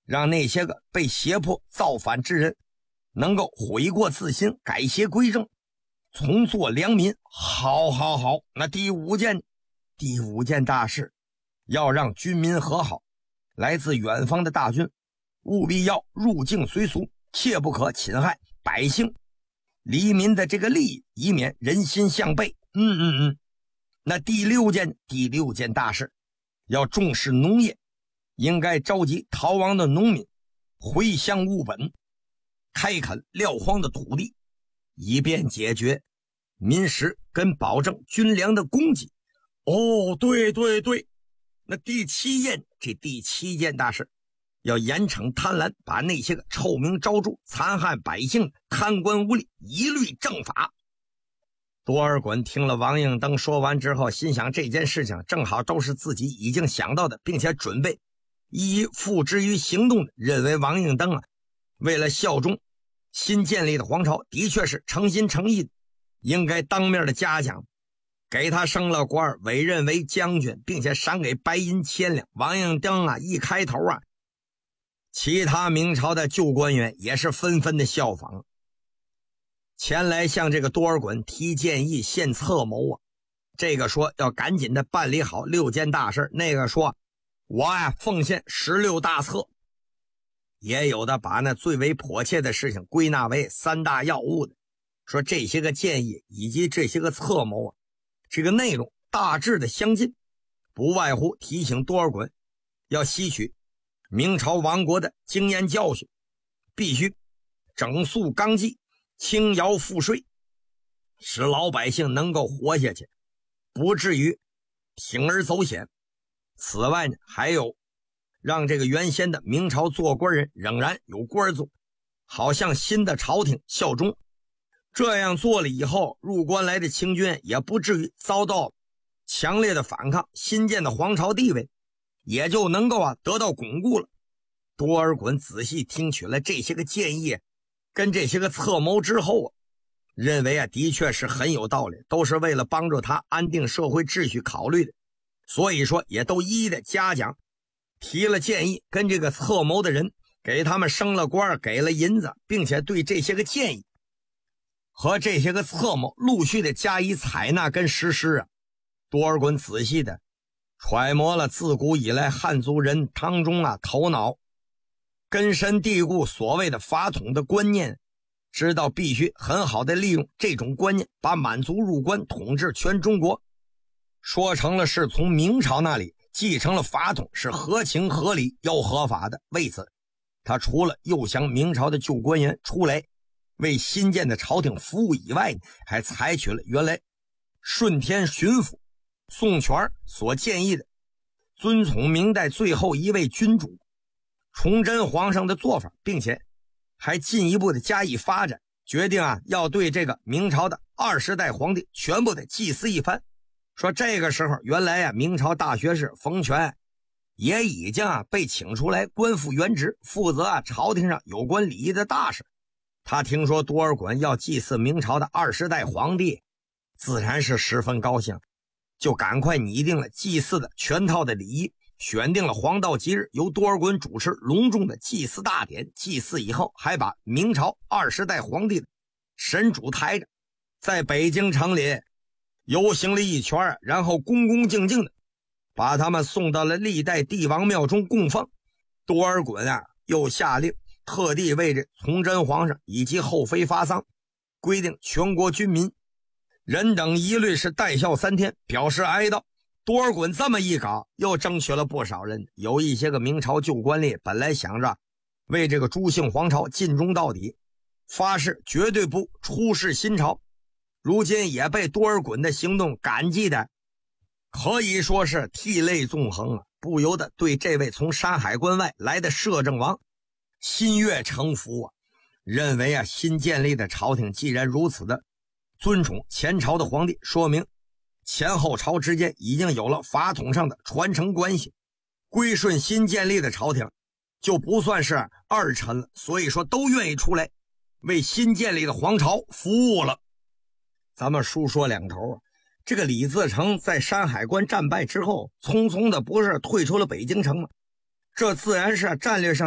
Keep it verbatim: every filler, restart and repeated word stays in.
让那些个被胁迫造反之人能够悔过自新，改邪归正，重做良民。好好好，那第五件第五件大事，要让军民和好。来自远方的大军务必要入境随俗，切不可侵害百姓黎民的这个利益，以免人心向背。嗯嗯嗯。那第六件第六件大事，要重视农业，应该召集逃亡的农民回乡务本，开垦撂荒的土地，以便解决民食跟保证军粮的供给。哦，对对对。那第七件这第七件大事，要严惩贪婪，把那些个臭名昭著残害百姓的贪官污吏一律正法。多尔衮听了王应登说完之后，心想这件事情正好都是自己已经想到的，并且准备一一付之于行动的，认为王应登啊，为了效忠新建立的皇朝，的确是诚心诚意的，应该当面的嘉奖，给他升了官，委任为将军，并且赏给白银千两。王应登啊，一开头啊，其他明朝的旧官员也是纷纷的效仿，前来向这个多尔衮提建议，献策谋啊。这个说要赶紧的办理好六件大事，那个说我呀奉献十六大策，也有的把那最为迫切的事情归纳为三大要务的，说这些个建议以及这些个策谋啊，这个内容大致的相近，不外乎提醒多尔衮要吸取明朝亡国的经验教训，必须整肃纲纪，轻徭赋税，使老百姓能够活下去，不至于铤而走险。此外呢，还有让这个原先的明朝做官人仍然有官做，好向新的朝廷效忠。这样做了以后，入关来的清军也不至于遭到强烈的反抗，新建的皇朝地位也就能够啊得到巩固了。多尔衮仔细听取了这些个建议跟这些个策谋之后啊，认为啊的确是很有道理，都是为了帮助他安定社会秩序考虑的，所以说也都一一的嘉奖，提了建议跟这个策谋的人，给他们升了官，给了银子，并且对这些个建议和这些个策谋陆续的加以采纳跟实施啊。多尔衮仔细的揣摩了自古以来汉族人当中啊头脑根深蒂固所谓的法统的观念，知道必须很好的利用这种观念，把满族入关统治全中国说成了是从明朝那里继承了法统，是合情合理又合法的。为此他除了诱降明朝的旧官员出来为新建的朝廷服务以外，还采取了原来顺天巡抚宋全所建议的尊崇明代最后一位君主崇祯皇上的做法，并且还进一步的加以发展，决定啊要对这个明朝的二十代皇帝全部的祭祀一番。说这个时候原来啊明朝大学士冯全也已经啊被请出来官复原职，负责啊朝廷上有关礼仪的大事。他听说多尔衮要祭祀明朝的二十代皇帝，自然是十分高兴，就赶快拟定了祭祀的全套的礼仪，选定了黄道吉日，由多尔衮主持隆重的祭祀大典。祭祀以后，还把明朝二十代皇帝的神主抬着，在北京城里游行了一圈，然后恭恭敬敬的把他们送到了历代帝王庙中供奉。多尔衮啊，又下令特地为这崇祯皇上以及后妃发丧，规定全国军民人等一律是戴孝三天，表示哀悼。多尔衮这么一搞，又争取了不少人。有一些个明朝旧官吏本来想着为这个朱姓皇朝尽忠到底，发誓绝对不出仕新朝，如今也被多尔衮的行动感激的可以说是涕泪纵横啊，不由得对这位从山海关外来的摄政王心悦诚服啊，认为啊新建立的朝廷既然如此的尊崇前朝的皇帝，说明前后朝之间已经有了法统上的传承关系，归顺新建立的朝廷就不算是二臣了，所以说都愿意出来为新建立的皇朝服务了。咱们书说两头啊，这个李自成在山海关战败之后，匆匆的不是退出了北京城吗？这自然是战略上